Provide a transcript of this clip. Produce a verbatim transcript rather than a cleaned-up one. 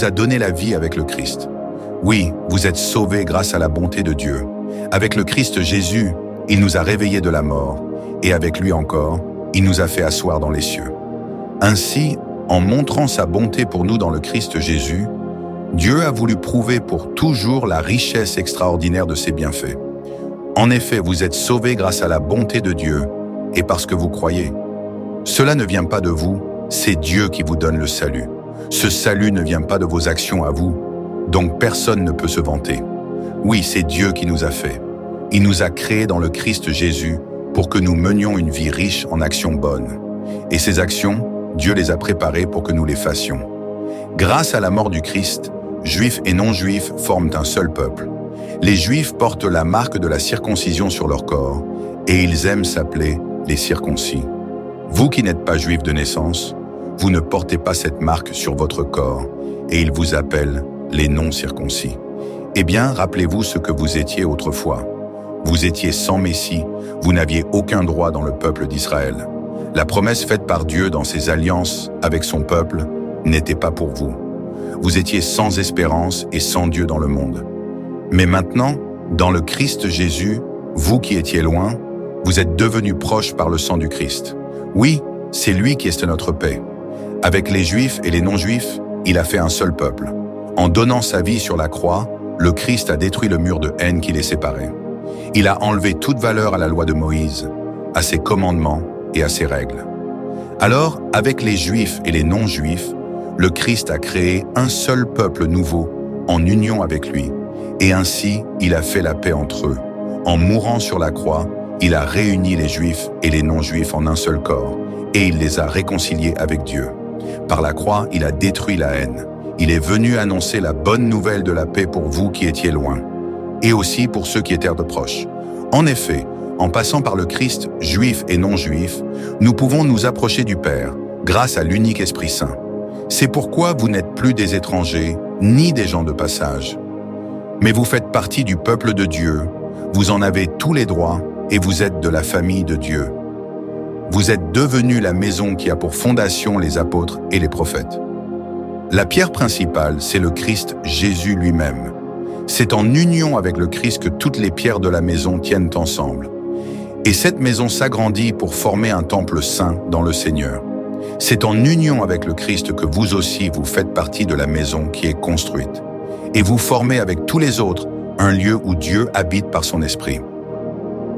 nous a donné la vie avec le Christ. Oui, vous êtes sauvés grâce à la bonté de Dieu. Avec le Christ Jésus, il nous a réveillés de la mort, et avec lui encore, il nous a fait asseoir dans les cieux. Ainsi, en montrant sa bonté pour nous dans le Christ Jésus, Dieu a voulu prouver pour toujours la richesse extraordinaire de ses bienfaits. En effet, vous êtes sauvés grâce à la bonté de Dieu et parce que vous croyez. Cela ne vient pas de vous, c'est Dieu qui vous donne le salut. Ce salut ne vient pas de vos actions à vous, donc personne ne peut se vanter. Oui, c'est Dieu qui nous a fait. Il nous a créés dans le Christ Jésus pour que nous menions une vie riche en actions bonnes. Et ces actions, Dieu les a préparées pour que nous les fassions. Grâce à la mort du Christ, Juifs et non-Juifs forment un seul peuple. Les Juifs portent la marque de la circoncision sur leur corps et ils aiment s'appeler les circoncis. Vous qui n'êtes pas Juifs de naissance, vous ne portez pas cette marque sur votre corps et ils vous appellent les non-circoncis. Eh bien, rappelez-vous ce que vous étiez autrefois. Vous étiez sans Messie, vous n'aviez aucun droit dans le peuple d'Israël. La promesse faite par Dieu dans ses alliances avec son peuple n'était pas pour vous. Vous étiez sans espérance et sans Dieu dans le monde. Mais maintenant, dans le Christ Jésus, vous qui étiez loin, vous êtes devenus proches par le sang du Christ. Oui, c'est lui qui est notre paix. Avec les Juifs et les non-Juifs, il a fait un seul peuple. En donnant sa vie sur la croix, le Christ a détruit le mur de haine qui les séparait. Il a enlevé toute valeur à la loi de Moïse, à ses commandements et à ses règles. Alors, avec les Juifs et les non-Juifs, le Christ a créé un seul peuple nouveau en union avec lui, et ainsi il a fait la paix entre eux. En mourant sur la croix, il a réuni les Juifs et les non-Juifs en un seul corps, et il les a réconciliés avec Dieu. Par la croix, il a détruit la haine. Il est venu annoncer la bonne nouvelle de la paix pour vous qui étiez loin, et aussi pour ceux qui étaient de proches. En effet, en passant par le Christ, Juifs et non-Juifs, nous pouvons nous approcher du Père, grâce à l'unique Esprit Saint. C'est pourquoi vous n'êtes plus des étrangers, ni des gens de passage. Mais vous faites partie du peuple de Dieu, vous en avez tous les droits et vous êtes de la famille de Dieu. Vous êtes devenus la maison qui a pour fondation les apôtres et les prophètes. La pierre principale, c'est le Christ Jésus lui-même. C'est en union avec le Christ que toutes les pierres de la maison tiennent ensemble. Et cette maison s'agrandit pour former un temple saint dans le Seigneur. C'est en union avec le Christ que vous aussi vous faites partie de la maison qui est construite. Et vous formez avec tous les autres un lieu où Dieu habite par son esprit.